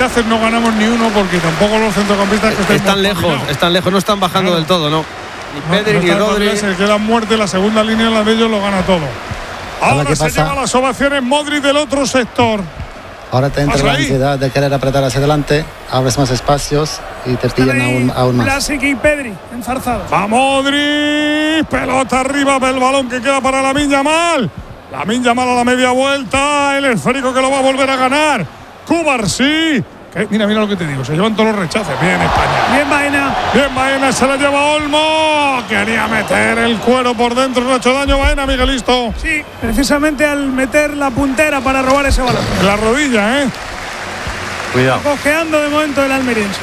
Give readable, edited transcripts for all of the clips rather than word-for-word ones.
haces no ganamos ni uno porque tampoco los centrocampistas que están lejos, no están bajando del todo, ¿no? Ni Pedri ni Rodri. Se queda muerte, la segunda línea la de ellos lo gana todo. Ahora se lleva las ovaciones Modric del otro sector. Ahora te entra la ansiedad de querer apretar hacia adelante, abres más espacios y te pillan aún más. Vlasic y Pedri enzarzados. ¡Va Modric! Pelota arriba del balón que queda para Lamine Yamal. Lamine Yamal a la media vuelta. El esférico que lo va a volver a ganar. Cubarsí. Mira lo que te digo. Se llevan todos los rechaces. Bien España. Bien Baena. Se la lleva Olmo. Quería meter el cuero por dentro. No ha hecho daño Baena, Miguelito. Sí, precisamente al meter la puntera para robar ese balón. La rodilla, Cuidado. Cojeando de momento el almeriense.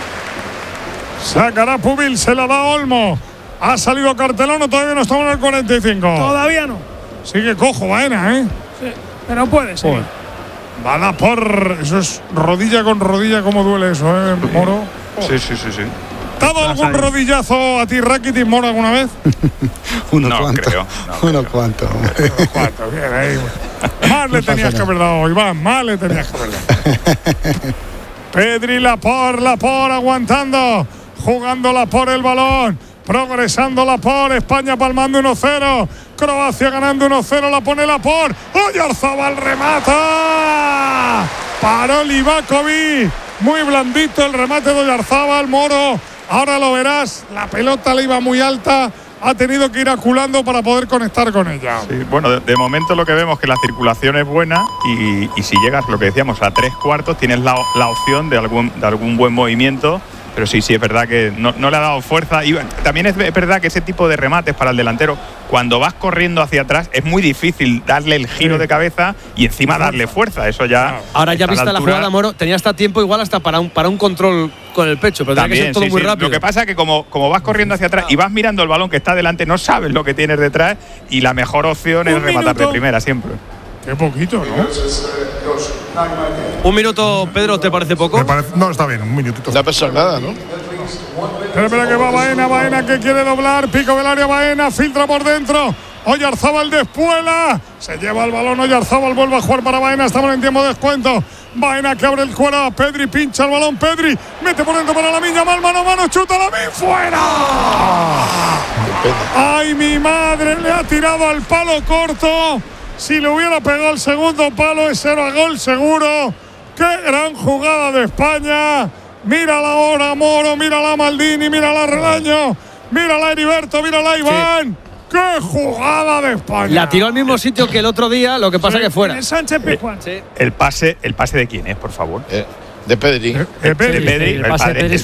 Sacará Pubil. Se la da Olmo. Ha salido Cartelón. Todavía no estamos en el 45. Todavía no. Sigue cojo Baena, Sí, pero puede ser. Bala por. Eso es rodilla con rodilla. ¿Cómo duele eso, Moro? Sí. ¿Te ha dado algún rodillazo a ti, Rakitic, Moro, alguna vez? Unos cuantos. Unos cuantos, bien ahí. Más le tenías que haber dado, Iván. Más le tenías que haber dado. Pedri, Laporte aguantando. Jugando Laporte el balón. Progresando Laporte. España palmando 1-0. Croacia ganando 1-0, la pone Laporte. Oyarzabal remata. Paró Livakovic. Muy blandito el remate de Oyarzabal, Moro. Ahora lo verás. La pelota le iba muy alta. Ha tenido que ir aculando para poder conectar con ella. Sí, bueno, de momento lo que vemos es que la circulación es buena y si llegas, lo que decíamos, a 3/4 tienes la opción de algún buen movimiento. Pero sí, es verdad que no le ha dado fuerza. Y también es verdad que ese tipo de remates para el delantero, cuando vas corriendo hacia atrás, es muy difícil darle el giro de cabeza y encima darle fuerza. Eso ya. Ahora ya vista la jugada, Moro, tenía hasta tiempo igual hasta para un control con el pecho, pero también, tiene que ser todo muy rápido. Lo que pasa es que como vas corriendo hacia atrás y vas mirando el balón que está delante, no sabes lo que tienes detrás y la mejor opción es rematar de primera siempre. Qué poquito, ¿no? Un minuto, Pedro, ¿te parece poco? No, está bien, un minutito. No pasa nada, ¿no? Espera que va Baena que quiere doblar, pico del área Baena, filtra por dentro. Oyarzabal despuela, se lleva el balón, Oyarzabal vuelve a jugar para Baena, estamos en tiempo de descuento. Baena que abre el cuero, Pedri pincha el balón, Pedri mete por dentro para Lamine Yamal, mano a mano, chuta Lamine, fuera. Ay, mi madre, le ha tirado al palo corto. Si le hubiera pegado el segundo palo, ese era gol seguro. ¡Qué gran jugada de España! Mírala ahora, Moro, mírala Maldini, mírala Relaño, mírala Heriberto, mírala Iván. Sí. ¡Qué jugada de España! La tiró al mismo sitio que el otro día, lo que pasa que fuera. Sánchez Pizjuán. ¿El pase de quién es, por favor? De Pedri. De Pedri. El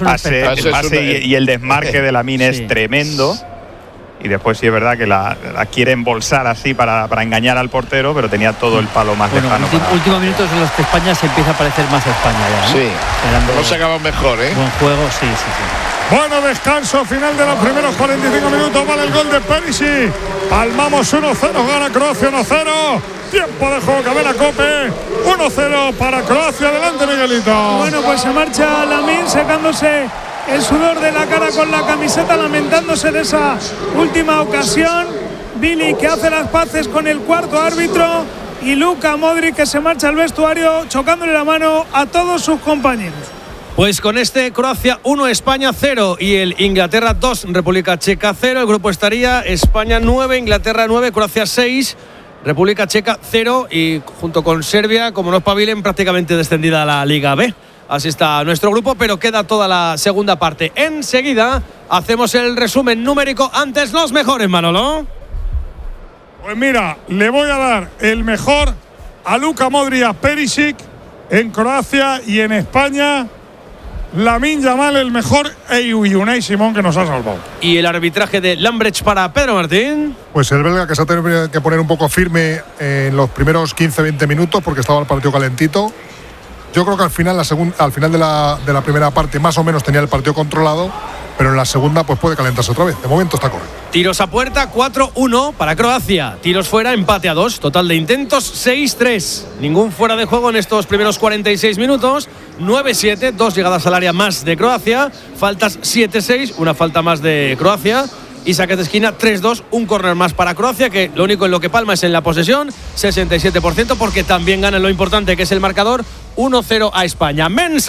pase y el desmarque de Lamine es tremendo. Y después sí es verdad que la quiere embolsar así para engañar al portero, pero tenía todo el palo más lejano. Últimos minutos en los que España se empieza a parecer más a España ya, ¿no? Sí, no se acaba mejor, Buen juego, sí. Bueno, descanso final de los primeros 45 minutos. Vale el gol de Perisic. Palmamos 1-0, gana Croacia 1-0. Tiempo de juego, Cadena Cope. 1-0 para Croacia. Adelante, Miguelito. Bueno, pues se marcha Lamine secándose el sudor de la cara con la camiseta, lamentándose de esa última ocasión. Billy que hace las paces con el cuarto árbitro y Luka Modric que se marcha al vestuario chocándole la mano a todos sus compañeros. Pues con este Croacia 1, España 0 y el Inglaterra 2, República Checa 0. El grupo estaría España 9, Inglaterra 9, Croacia 6, República Checa 0 y junto con Serbia, como no espabilen, prácticamente descendida a la Liga B. Así está nuestro grupo, pero queda toda la segunda parte. Enseguida hacemos el resumen numérico. Antes los mejores, Manolo. Pues mira, le voy a dar el mejor a Luka Modric, a Perisic en Croacia y en España. Lamine Yamal el mejor y Unai Simón que nos ha salvado. Y el arbitraje de Lambrecht para Pedro Martín. Pues el belga que se ha tenido que poner un poco firme en los primeros 15-20 minutos porque estaba el partido calentito. Yo creo que al final de la primera parte más o menos tenía el partido controlado, pero en la segunda pues puede calentarse otra vez. De momento está correcto. Tiros a puerta 4-1 para Croacia. Tiros fuera, empate a 2. Total de intentos 6-3. Ningún fuera de juego en estos primeros 46 minutos. 9-7, 2 llegadas al área más de Croacia. Faltas 7-6, una falta más de Croacia. Y saques de esquina 3-2, un córner más para Croacia, que lo único en lo que palma es en la posesión, 67%, porque también gana en lo importante que es el marcador, 1-0 a España.